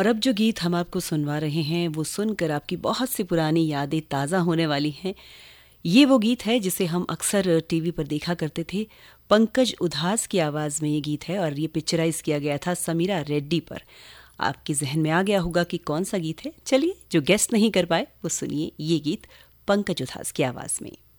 और अब जो गीत हम आपको सुनवा रहे हैं वो सुनकर आपकी बहुत सी पुरानी यादें ताज़ा होने वाली हैं। ये वो गीत है जिसे हम अक्सर टीवी पर देखा करते थे। पंकज उधास की आवाज़ में ये गीत है और ये पिक्चराइज किया गया था समीरा रेड्डी पर। आपके जहन में आ गया होगा कि कौन सा गीत है। चलिए, जो गेस्ट नहीं कर पाए वो सुनिए ये गीत पंकज उधास की आवाज़ में।